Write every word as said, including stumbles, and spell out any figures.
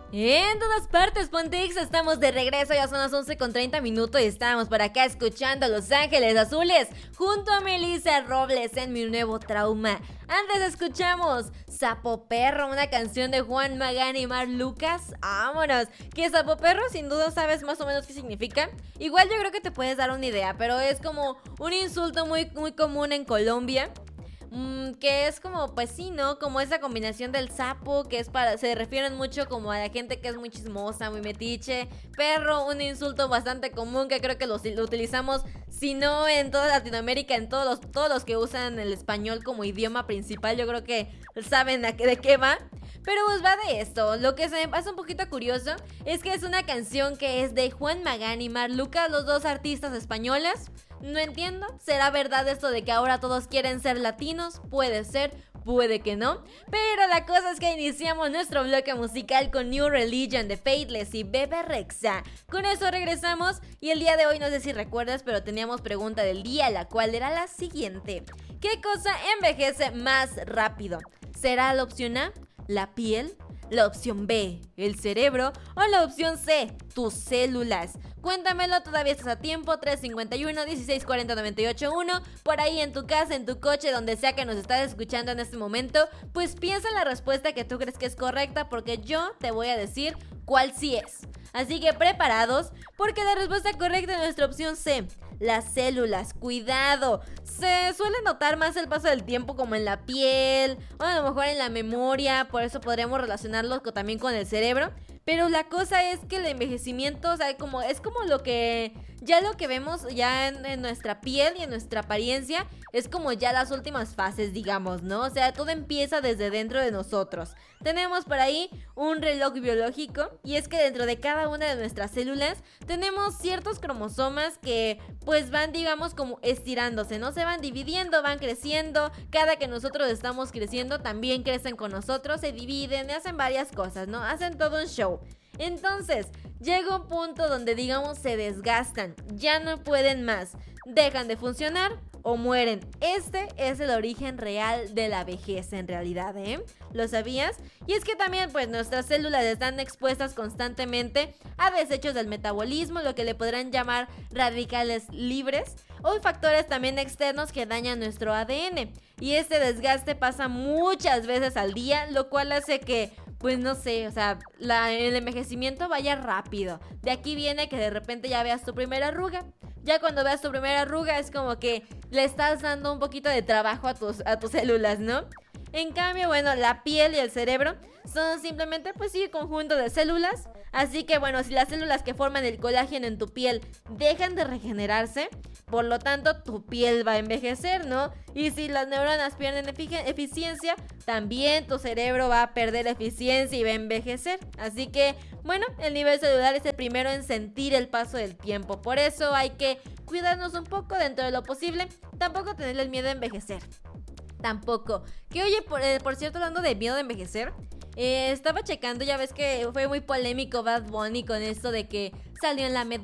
En todas partes, Pontix, estamos de regreso, ya son las once con treinta minutos y estamos por acá escuchando Los Ángeles Azules junto a Melissa Robles en Mi Nuevo Trauma. Antes escuchamos Sapo Perro, una canción de Juan Magán y Mar Lucas. ¡Vámonos! Que Sapo Perro sin duda sabes más o menos qué significa. Igual yo creo que te puedes dar una idea, pero es como un insulto muy, muy común en Colombia. Mm, que es como, pues sí, ¿no? Como esa combinación del sapo, que es para, se refieren mucho como a la gente que es muy chismosa, muy metiche. Perro, un insulto bastante común que creo que lo, lo utilizamos, si no en toda Latinoamérica, en todos los, todos los que usan el español como idioma principal, yo creo que saben a qué, de qué va. Pero pues va de esto. Lo que se me pasa un poquito curioso es que es una canción que es de Juan Magán y Mar Lucas, los dos artistas españoles. No entiendo, ¿será verdad esto de que ahora todos quieren ser latinos? Puede ser, puede que no. Pero la cosa es que iniciamos nuestro bloque musical con New Religion de Faithless y Bebe Rexha. Con eso regresamos y el día de hoy no sé si recuerdas, pero teníamos pregunta del día, la cual era la siguiente. ¿Qué cosa envejece más rápido? ¿Será la opción A, la piel? ¿La opción B, el cerebro? ¿O la opción C, tus células? Cuéntamelo, todavía estás a tiempo. Tres cinco uno, dieciséis cuarenta, noventa y ocho uno. Por ahí en tu casa, en tu coche, donde sea que nos estás escuchando en este momento, pues piensa en la respuesta que tú crees que es correcta, porque yo te voy a decir cuál sí es. Así que preparados, porque la respuesta correcta es nuestra opción C, las células. Cuidado, se suele notar más el paso del tiempo como en la piel, o a lo mejor en la memoria, por eso podríamos relacionarlo con, también con el cerebro. Pero la cosa es que el envejecimiento, o sea, como, es como lo que, ya lo que vemos ya en, en nuestra piel y en nuestra apariencia, es como ya las últimas fases, digamos, ¿no? O sea, todo empieza desde dentro de nosotros. Tenemos por ahí un reloj biológico, y es que dentro de cada una de nuestras células tenemos ciertos cromosomas que pues van, digamos, como estirándose, ¿no? Se van dividiendo, van creciendo. Cada que nosotros estamos creciendo también crecen con nosotros, se dividen y hacen varias cosas, ¿no? Hacen todo un show. Entonces, llega un punto donde, digamos, se desgastan, ya no pueden más, dejan de funcionar o mueren. Este es el origen real de la vejez en realidad, ¿eh? ¿Lo sabías? Y es que también, pues, nuestras células están expuestas constantemente a desechos del metabolismo, lo que le podrán llamar radicales libres, o factores también externos que dañan nuestro A D N. Y este desgaste pasa muchas veces al día, lo cual hace que, pues no sé, o sea, la, el envejecimiento vaya rápido. De aquí viene que de repente ya veas tu primera arruga. Ya cuando veas tu primera arruga es como que le estás dando un poquito de trabajo a tus, a tus células, ¿no? En cambio, bueno, la piel y el cerebro son simplemente, pues sí, conjunto de células. Así que bueno, si las células que forman el colágeno en tu piel dejan de regenerarse, por lo tanto tu piel va a envejecer, ¿no? Y si las neuronas pierden efic- eficiencia, también tu cerebro va a perder eficiencia y va a envejecer. Así que, bueno, el nivel celular es el primero en sentir el paso del tiempo. Por eso hay que cuidarnos un poco dentro de lo posible. Tampoco tenerle el miedo a envejecer. Tampoco. Que oye, por, eh, por cierto, hablando de miedo a envejecer, eh, estaba checando, ya ves que fue muy polémico Bad Bunny con esto de que salió en la Met